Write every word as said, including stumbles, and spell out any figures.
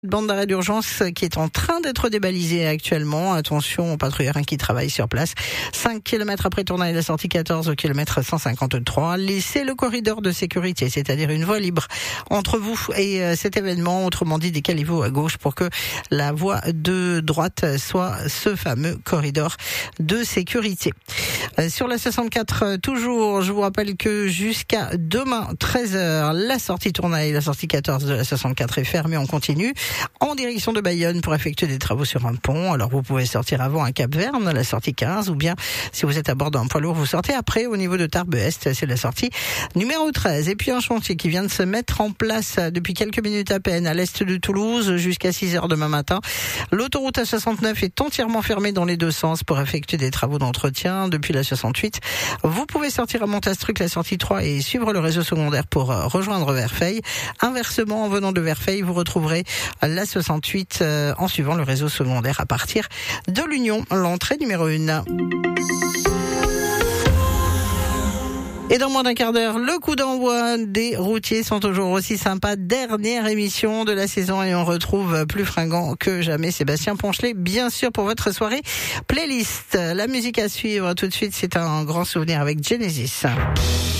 Bande d'arrêt d'urgence qui est en train d'être débalisée actuellement. Attention aux patrouilleurs qui travaillent sur place. cinq kilomètres après Tournai, la sortie quatorze au kilomètre cent cinquante-trois. Laissez le corridor de sécurité, c'est-à-dire une voie libre entre vous et cet événement. Autrement dit, décalez-vous à gauche pour que la voie de droite soit ce fameux corridor de sécurité. Sur la soixante-quatre, toujours, je vous rappelle que jusqu'à demain, treize heures, la sortie Tournai, la sortie quatorze de la soixante-quatre est fermée en continu, en direction de Bayonne pour effectuer des travaux sur un pont. Alors vous pouvez sortir avant à Cap-Verne, la sortie quinze, ou bien si vous êtes à bord d'un poids lourd, vous sortez après au niveau de Tarbes-Est, c'est la sortie numéro treize. Et puis un chantier qui vient de se mettre en place depuis quelques minutes à peine à l'est de Toulouse jusqu'à six heures demain matin. L'autoroute A soixante-neuf est entièrement fermée dans les deux sens pour effectuer des travaux d'entretien depuis la soixante-huit. Vous pouvez sortir à Montastruc, la sortie trois, et suivre le réseau secondaire pour rejoindre Verfeil. Inversement, en venant de Verfeil, vous retrouverez la soixante-huit euh, en suivant le réseau secondaire à partir de l'Union, l'entrée numéro un. Et dans moins d'un quart d'heure, le coup d'envoi des routiers sont toujours aussi sympas. Dernière émission de la saison et on retrouve plus fringant que jamais Sébastien Ponchelet, bien sûr, pour votre soirée playlist. La musique à suivre tout de suite, c'est un grand souvenir avec Genesis.